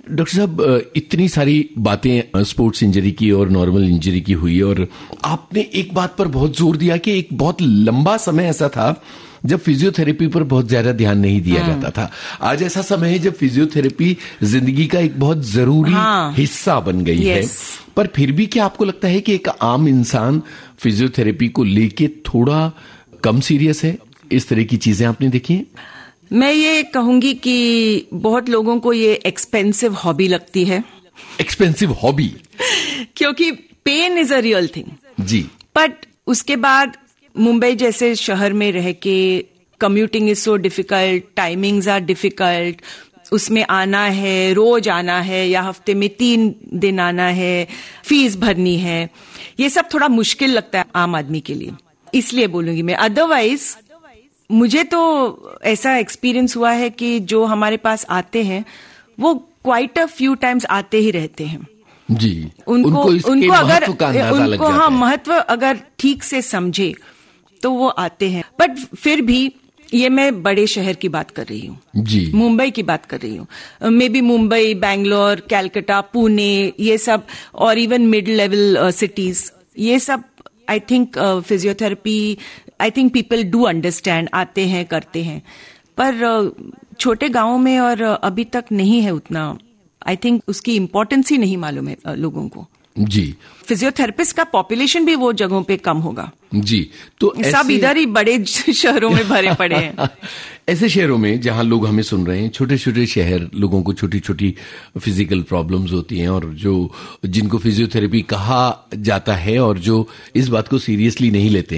Doctor साहब, इतनी सारी बातें स्पोर्ट्स इंजरी की और नॉर्मल इंजरी की हुई, और आपने एक बात पर बहुत जोर दिया कि एक बहुत लंबा समय ऐसा था जब फिजियोथेरेपी पर बहुत ज्यादा ध्यान नहीं दिया जाता था। आज ऐसा समय है जब फिजियोथेरेपी जिंदगी का एक बहुत जरूरी हिस्सा बन गई है। पर फिर भी क्या आपको लगता है कि एक आम इंसान फिजियोथेरेपी को लेके थोड़ा कम सीरियस है? इस तरह की चीजें आपने देखी हैं? मैं ये कहूंगी कि बहुत लोगों को ये एक्सपेंसिव हॉबी लगती है। Expensive hobby? क्योंकि pen is a real thing ji. But उसके बाद मुंबई जैसे शहर में रह के commuting is so difficult, timings are difficult, उसमें आना है, रोज आना है या हफ्ते में 3 दिन आना है, फीस भरनी है, ये सब थोड़ा मुश्किल लगता है आम आदमी के लिए, इसलिए बोलूंगी मैं। अदरवाइज मुझे तो ऐसा एक्सपीरियंस हुआ है कि जो हमारे पास आते हैं वो क्वाइट अ फ्यू टाइम्स आते ही रहते हैं जी। उनको अगर उनको महत्व अगर ठीक से समझे तो वो आते हैं। बट फिर भी ये मैं बड़े शहर की बात कर रही हूँ जी, मुंबई की बात कर रही हूँ। मे बी मुंबई, बैंगलोर, कैलकाटा, पुणे, ये सब, और इवन मिड लेवल सिटीज, ये सब I think physiotherapy, I think people do understand, आते हैं, करते हैं। पर छोटे गांवों में और अभी तक नहीं है उतना, आई थिंक उसकी इम्पोर्टेंस ही नहीं मालूम है लोगों को जी। फिजियोथेरेपिस्ट का पॉपुलेशन भी वो जगहों पे कम होगा जी। तो सब इधर ही बड़े शहरों में भरे पड़े हैं। ऐसे शहरों में जहां लोग हमें सुन रहे हैं, छोटे छोटे शहर, लोगों को छोटी छोटी फिजिकल प्रॉब्लम्स होती हैं, और जिनको फिजियोथेरेपी कहा जाता है और जो इस बात को सीरियसली नहीं लेते